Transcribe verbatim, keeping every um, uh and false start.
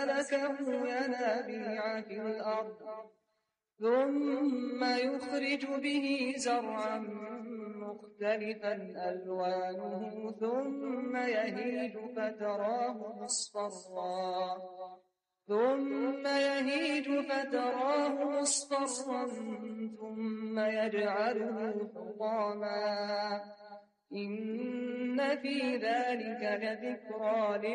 فسلكه ينابيع في الأرض ثم يخرج به زرعا مختلفا ألوانه ثم يهيج فتراه مصفرا ثم يهيج فتراه مصفرا ثم يجعله حطاما إن في ذلك لذكرى